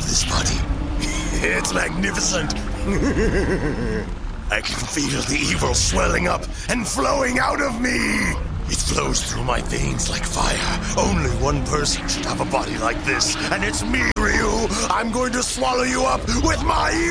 love this body. It's magnificent. I can feel the evil swelling up and flowing out of me. It flows through my veins like fire. Only one person should have a body like this, and it's me, Ryu. I'm going to swallow you up with my